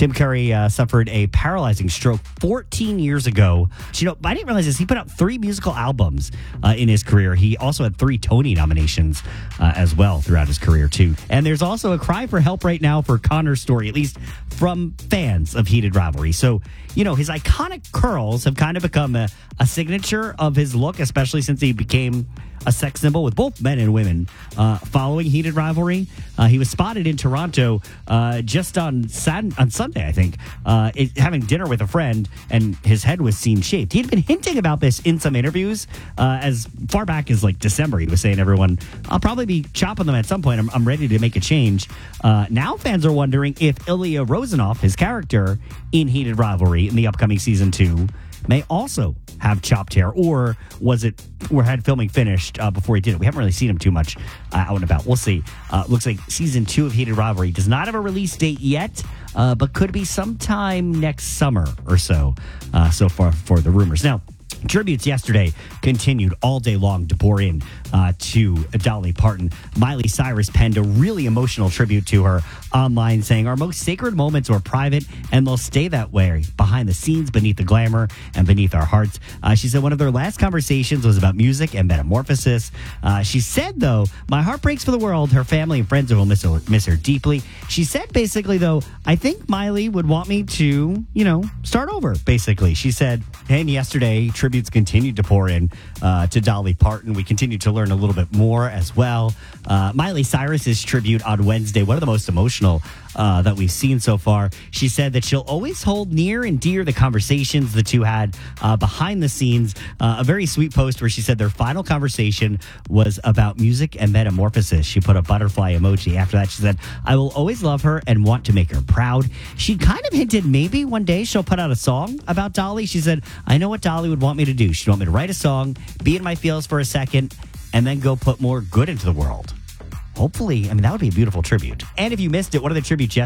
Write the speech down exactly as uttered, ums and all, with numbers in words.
Tim Curry uh, suffered a paralyzing stroke fourteen years ago. You know, I didn't realize this. He put out three musical albums uh, in his career. He also had three Tony nominations uh, as well throughout his career, too. And there's also a cry for help right now for Connor's story, at least from fans of Heated Rivalry. So, you know, his iconic curls have kind of become a, a signature of his look, especially since he became a sex symbol with both men and women uh, following Heated Rivalry. Uh, he was spotted in Toronto uh, just on Sat- on Sunday, I think, uh, it, having dinner with a friend, and his head was seen shaved. He had been hinting about this in some interviews uh, as far back as like December. He was saying, everyone, I'll probably be chopping them at some point. I'm, I'm ready to make a change. Uh, now fans are wondering if Ilya Rozanov, his character in Heated Rivalry in the upcoming season two, may also have chopped hair, or was it, or had filming finished uh, before he did it? We haven't really seen him too much uh, out and about. We'll see. Uh, looks like season two of Heated Rivalry does not have a release date yet, uh, but could be sometime next summer or so, uh, so far for the rumors. Now, tributes yesterday continued all day long to pour in uh, to Dolly Parton. Miley Cyrus penned a really emotional tribute to her online, saying, "Our most sacred moments were private, and they'll stay that way, behind the scenes, beneath the glamour, and beneath our hearts." Uh, she said one of their last conversations was about music and metamorphosis. Uh, she said, though, "My heart breaks for the world. Her family and friends will miss her, miss her deeply." She said, basically, though, "I think Miley would want me to, you know, start over," basically. She said, and yesterday, tributes continued to pour in uh, to Dolly Parton. We continued to learn a little bit more as well. Uh, Miley Cyrus's tribute on Wednesday, one of the most emotional uh, that we've seen so far. She said that she'll always hold near and dear the conversations the two had uh, behind the scenes. Uh, a very sweet post where she said their final conversation was about music and metamorphosis. She put a butterfly emoji. After that, she said, "I will always love her and want to make her proud." She kind of hinted maybe one day she'll put out a song about Dolly. She said, "I know what Dolly would want me to do. She'd want me to write a song, be in my feels for a second, and then go put more good into the world." Hopefully, I mean, that would be a beautiful tribute. And if you missed it, one of the tributes yesterday